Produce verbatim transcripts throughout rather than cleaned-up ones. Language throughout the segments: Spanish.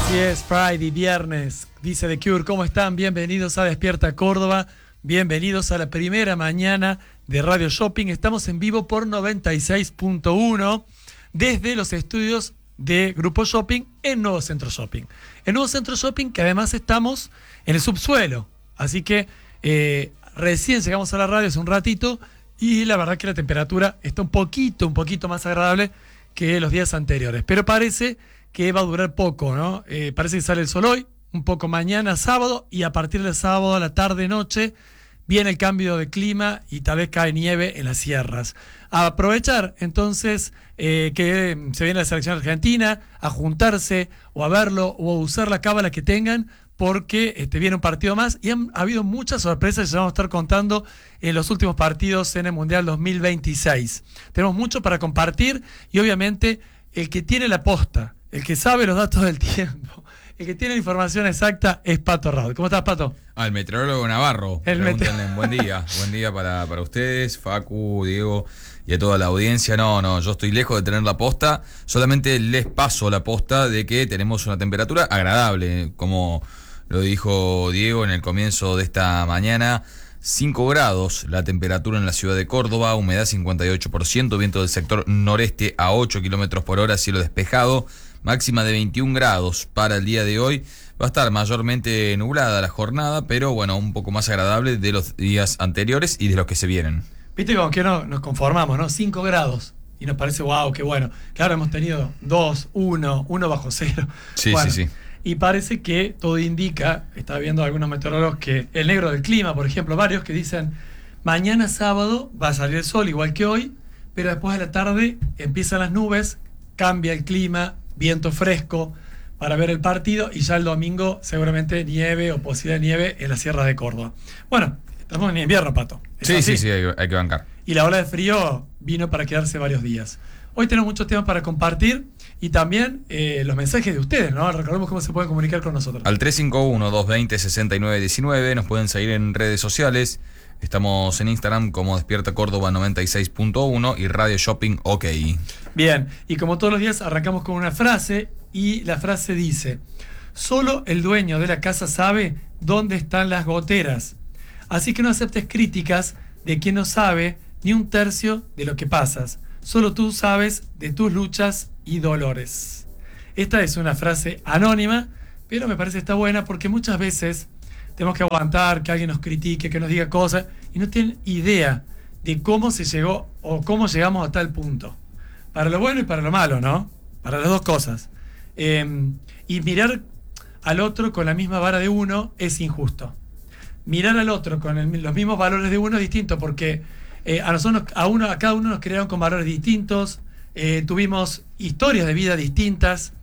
Así es, Friday, viernes, dice The Cure. ¿Cómo están? Bienvenidos a Despierta Córdoba. Bienvenidos a la primera mañana de Radio Shopping. Estamos en vivo por noventa y seis punto uno desde los estudios de Grupo Shopping en Nuevo Centro Shopping. En Nuevo Centro Shopping, que además estamos en el subsuelo. Así que eh, recién llegamos a la radio hace un ratito y la verdad que la temperatura está un poquito, un poquito más agradable que los días anteriores. Pero parece que va a durar poco, ¿no? Eh, parece que sale el sol hoy, un poco mañana, sábado, y a partir de sábado a la tarde-noche viene el cambio de clima y tal vez cae nieve en las sierras. A aprovechar entonces eh, que se viene la selección argentina, a juntarse o a verlo o a usar la cábala que tengan, porque este, viene un partido más y han ha habido muchas sorpresas que vamos a estar contando en los últimos partidos en el Mundial dos mil veintiséis. Tenemos mucho para compartir y obviamente el que tiene la posta, el que sabe los datos del tiempo, el que tiene la información exacta es Pato Raúl. ¿Cómo estás, Pato? Ah, el meteorólogo Navarro. El Pregúntenle, buen día. Buen día para, para ustedes, Facu, Diego y a toda la audiencia. No, no, yo estoy lejos de tener la posta. Solamente les paso la posta de que tenemos una temperatura agradable, como lo dijo Diego en el comienzo de esta mañana. cinco grados la temperatura en la ciudad de Córdoba, humedad cincuenta y ocho por ciento, viento del sector noreste a ocho kilómetros por hora, cielo despejado. Máxima de veintiún grados para el día de hoy. Va a estar mayormente nublada la jornada, pero bueno, un poco más agradable de los días anteriores y de los que se vienen. Viste con qué no, nos conformamos, ¿no? cinco grados. Y nos parece, wow, qué bueno. Claro, hemos tenido dos, uno, uno bajo cero. Sí, bueno, sí, sí. Y parece que todo indica, estaba viendo algunos meteorólogos, que el negro del clima, por ejemplo, varios que dicen, mañana sábado va a salir el sol igual que hoy, pero después de la tarde empiezan las nubes, cambia el clima, viento fresco para ver el partido y ya el domingo seguramente nieve o posibilidad de nieve en la sierra de Córdoba. Bueno, estamos en invierno, Pato. Sí, sí, sí, hay, hay que bancar. Y la ola de frío vino para quedarse varios días. Hoy tenemos muchos temas para compartir y también eh, los mensajes de ustedes, ¿no? Recordemos cómo se pueden comunicar con nosotros. Al tres cinco uno, dos dos cero, seis nueve uno nueve nos pueden seguir en redes sociales. Estamos en Instagram como Despierta Córdoba noventa y seis punto uno y Radio Shopping OK. Bien, y como todos los días arrancamos con una frase y la frase dice: solo el dueño de la casa sabe dónde están las goteras. Así que no aceptes críticas de quien no sabe ni un tercio de lo que pasas. Solo tú sabes de tus luchas y dolores. Esta es una frase anónima, pero me parece que está buena porque muchas veces tenemos que aguantar que alguien nos critique, que nos diga cosas, y no tienen idea de cómo se llegó o cómo llegamos a tal punto. Para lo bueno y para lo malo, ¿no? Para las dos cosas. Eh, y mirar al otro con la misma vara de uno es injusto. Mirar al otro con el, los mismos valores de uno es distinto, porque eh, a nosotros, a, uno, a cada uno nos crearon con valores distintos, eh, tuvimos historias de vida distintas,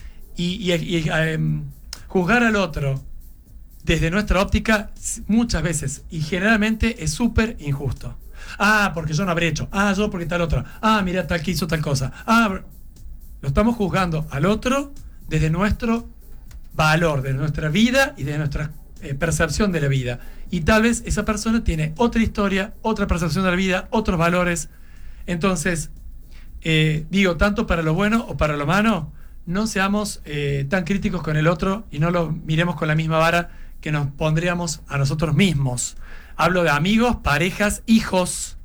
y, y, y eh, juzgar al otro desde nuestra óptica muchas veces y generalmente es súper injusto. Ah, porque yo no habré hecho. Ah, yo porque tal otro. Ah, mira tal que hizo tal cosa. Ah, lo estamos juzgando al otro desde nuestro valor, de nuestra vida y de nuestra eh, percepción de la vida. Y tal vez esa persona tiene otra historia, otra percepción de la vida, otros valores. Entonces, eh, digo, tanto para lo bueno o para lo malo, no seamos eh, tan críticos con el otro y no lo miremos con la misma vara que nos pondríamos a nosotros mismos. Hablo de amigos, parejas, hijos.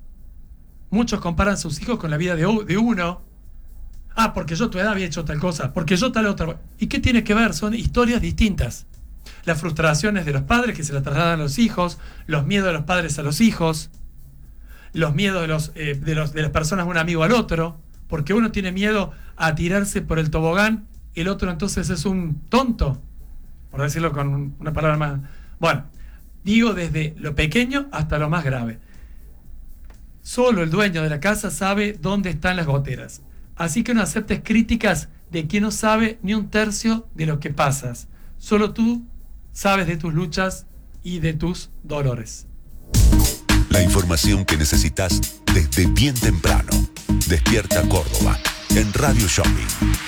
Muchos comparan sus hijos con la vida de, de uno. Ah, porque yo a tu edad había hecho tal cosa, porque yo tal otra. ¿Y qué tiene que ver? Son historias distintas. Las frustraciones de los padres que se las trasladan a los hijos, los miedos de los padres a los hijos, los miedos de, los, eh, de, los, de las personas de un amigo al otro, porque uno tiene miedo a tirarse por el tobogán, el otro entonces es un tonto, por decirlo con una palabra más. Bueno, digo desde lo pequeño hasta lo más grave. Solo el dueño de la casa sabe dónde están las goteras. Así que no aceptes críticas de quien no sabe ni un tercio de lo que pasas. Solo tú sabes de tus luchas y de tus dolores. La información que necesitas desde bien temprano. Despierta Córdoba en Radio Shopping.